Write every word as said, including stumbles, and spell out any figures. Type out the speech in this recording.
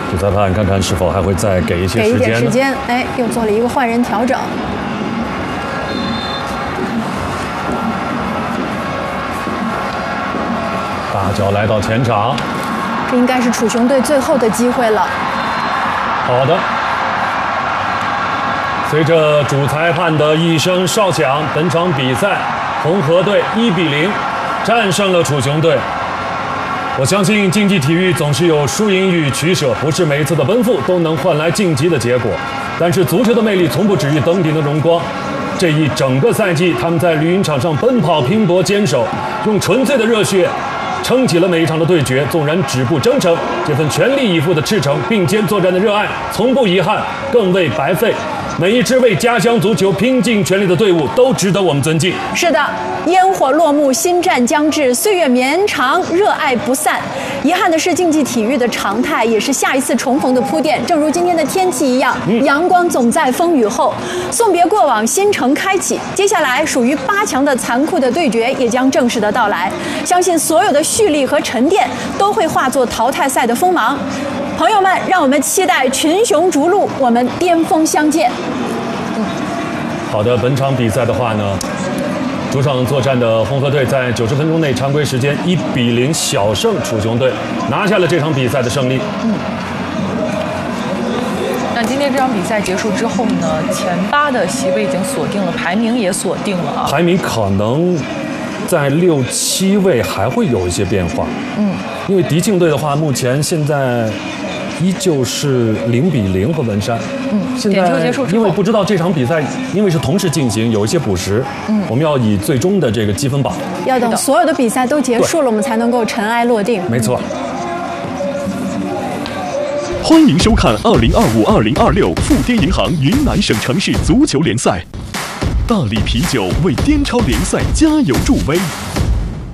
主裁判看看是否还会再给一些时间呢？ 给一点时间，哎，又做了一个换人调整。 大脚来到前场， 这应该是楚雄队最后的机会了。 好的。随着主裁判的一声哨响，本场比赛红河队一比零战胜了楚雄队。我相信竞技体育总是有输赢与取舍，不是每一次的奔赴都能换来晋级的结果。但是足球的魅力从不止于登顶的荣光。这一整个赛季，他们在绿茵场上奔跑、拼搏、坚守，用纯粹的热血撑起了每一场的对决。纵然止步征程，这份全力以赴的赤诚、并肩作战的热爱，从不遗憾，更未白费。每一支为家乡足球拼尽全力的队伍都值得我们尊敬。 是的，烟火落幕，新战将至，岁月绵长，热爱不散。遗憾的是，竞技体育的常态也是下一次重逢的铺垫。正如今天的天气一样，嗯、阳光总在风雨后。送别过往，新程开启。接下来属于八强的残酷的对决也将正式的到来。相信所有的蓄力和沉淀都会化作淘汰赛的锋芒。朋友们，让我们期待群雄逐鹿，我们巅峰相见。 嗯，好的，本场比赛的话呢，主场作战的红河队在九十分钟内常规时间一比零小胜楚雄队，拿下了这场比赛的胜利。 嗯。那今天这场比赛结束之后呢，前八的席位已经锁定了，排名也锁定了啊。 排名可能在六七位还会有一些变化。嗯，因为迪庆队的话，目前现在依旧是零比零和文山。 嗯， 现在因为不知道这场比赛，因为是同时进行，有一些补时。嗯，我们要以最终的这个积分榜， 要等所有的比赛都结束了，我们才能够尘埃落定。 没错。 欢迎收看二零二五二零二六富滇银行云南省城市足球联赛。大力啤酒为滇超联赛加油助威。